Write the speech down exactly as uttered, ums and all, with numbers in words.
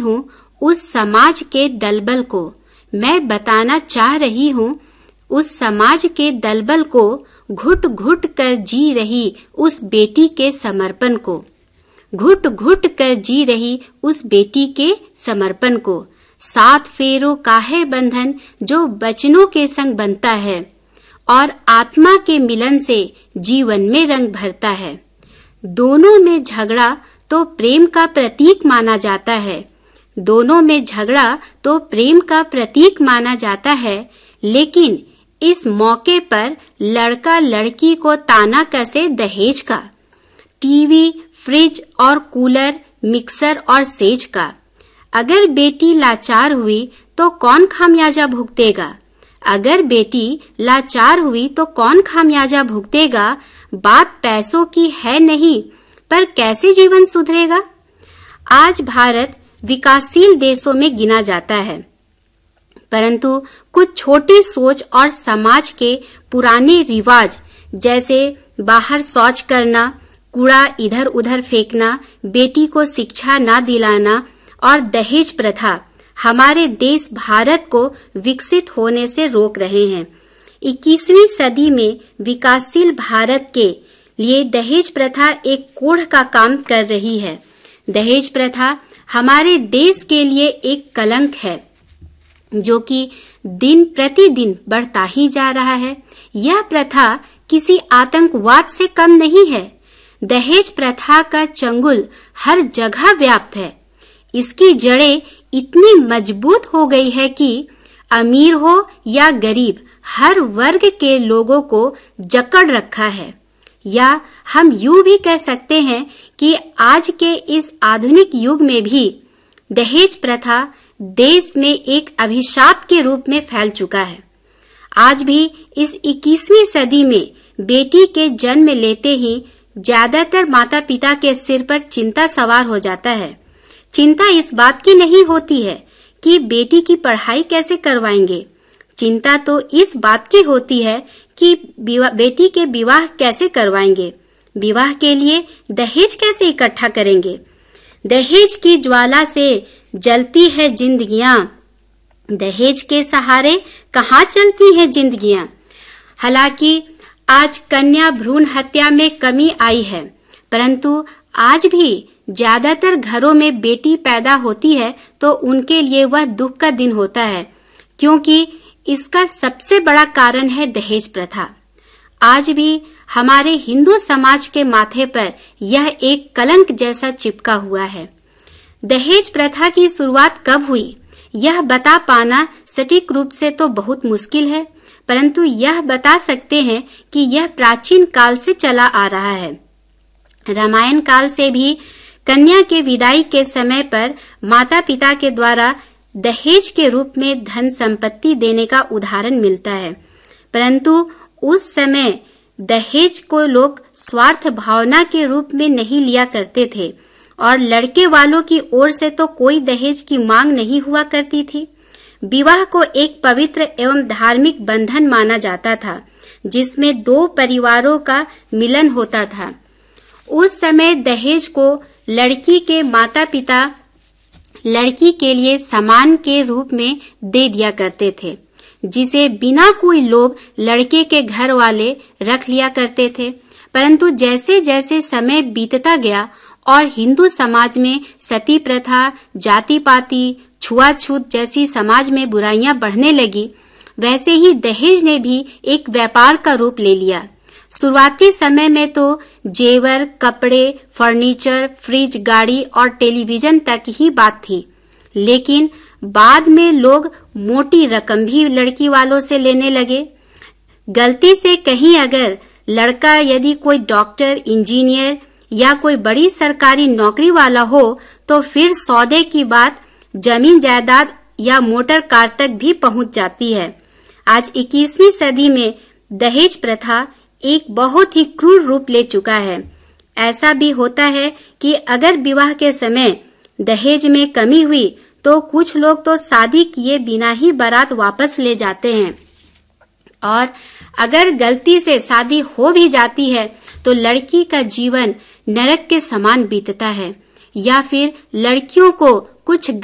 हूँ उस समाज के दलबल को, मैं बताना चाह रही हूँ उस समाज के दलबल को, घुट घुट कर जी रही उस बेटी के समर्पण को, घुट घुट कर जी रही उस बेटी के समर्पण को। सात फेरों का है बंधन जो बचनों के संग बनता है और आत्मा के मिलन से जीवन में रंग भरता है। दोनों में झगड़ा तो प्रेम का प्रतीक माना जाता है, दोनों में झगड़ा तो प्रेम का प्रतीक माना जाता है, लेकिन इस मौके पर लड़का लड़की को ताना कैसे दहेज का, टीवी, फ्रिज और कूलर, मिक्सर और सेज का। अगर बेटी लाचार हुई तो कौन खामियाजा भुगतेगा, अगर बेटी लाचार हुई तो कौन खामियाजा भुगतेगा। बात पैसों की है नहीं, पर कैसे जीवन सुधरेगा। आज भारत विकासशील देशों में गिना जाता है, परंतु कुछ छोटी सोच और समाज के पुराने रिवाज जैसे बाहर शौच करना, कूड़ा इधर उधर फेंकना, बेटी को शिक्षा ना दिलाना और दहेज प्रथा हमारे देश भारत को विकसित होने से रोक रहे हैं। इक्कीसवीं सदी में विकासशील भारत के लिए दहेज प्रथा एक कोढ़ का काम कर रही है। दहेज प्रथा हमारे देश के लिए एक कलंक है जो कि दिन प्रतिदिन बढ़ता ही जा रहा है। यह प्रथा किसी आतंकवाद से कम नहीं है। दहेज प्रथा का चंगुल हर जगह व्याप्त है। इसकी जड़ें इतनी मजबूत हो गई है कि अमीर हो या गरीब हर वर्ग के लोगों को जकड़ रखा है। या हम यूं भी कह सकते हैं कि आज के इस आधुनिक युग में भी दहेज प्रथा देश में एक अभिशाप के रूप में फैल चुका है। आज भी इस इक्कीसवीं सदी में बेटी के जन्म लेते ही ज्यादातर माता पिता के सिर पर चिंता सवार हो जाता है। चिंता इस बात की नहीं होती है कि बेटी की पढ़ाई कैसे करवाएंगे, चिंता तो इस बात की होती है कि बेटी के विवाह कैसे करवाएंगे, विवाह के लिए दहेज कैसे इकट्ठा करेंगे। दहेज की ज्वाला से जलती है जिंदगियां, दहेज के सहारे कहाँ चलती हैं जिंदगियां। हालांकि आज कन्या भ्रूण हत्या में कमी आई है, परंतु आज भी ज्यादातर घरों में बेटी पैदा होती है तो उनके लिए वह दुख का दिन होता है, क्योंकि इसका सबसे बड़ा कारण है दहेज प्रथा। आज भी हमारे हिंदू समाज के माथे पर यह एक कलंक जैसा चिपका हुआ है। दहेज प्रथा की शुरुआत कब हुई, यह बता पाना सटीक रूप से तो बहुत मुश्किल है, परंतु यह बता सकते हैं कि यह प्राचीन काल से चला आ रहा है। रामायण काल से भी कन्या के विदाई के समय पर माता पिता के द्वारा दहेज के रूप में धन संपत्ति देने का उदाहरण मिलता है, परंतु उस समय दहेज को लोग स्वार्थ भावना के रूप में नहीं लिया करते थे और लड़के वालों की ओर से तो कोई दहेज की मांग नहीं हुआ करती थी। विवाह को एक पवित्र एवं धार्मिक बंधन माना जाता था जिसमें दो परिवारों का मिलन होता था। उस समय दहेज को लड़की के माता पिता लड़की के लिए सम्मान के रूप में दे दिया करते थे, जिसे बिना कोई लोभ लड़के के घर वाले रख लिया करते थे। परंतु जैसे जैसे समय बीतता गया और हिंदू समाज में सती प्रथा, जाति पाति, छुआछूत जैसी समाज में बुराइयां बढ़ने लगी, वैसे ही दहेज ने भी एक व्यापार का रूप ले लिया। शुरुआती समय में तो जेवर, कपड़े, फर्नीचर, फ्रिज, गाड़ी और टेलीविजन तक ही बात थी, लेकिन बाद में लोग मोटी रकम भी लड़की वालों से लेने लगे। गलती से कहीं अगर लड़का यदि कोई डॉक्टर, इंजीनियर या कोई बड़ी सरकारी नौकरी वाला हो तो फिर सौदे की बात जमीन जायदाद या मोटर कार तक भी पहुंच जाती है। आज इक्कीसवीं सदी में दहेज प्रथा एक बहुत ही क्रूर रूप ले चुका है। ऐसा भी होता है कि अगर विवाह के समय दहेज में कमी हुई तो कुछ लोग तो शादी किए बिना ही बारात वापस ले जाते हैं, और अगर गलती से शादी हो भी जाती है तो लड़की का जीवन नरक के समान बीतता है, या फिर लड़कियों को कुछ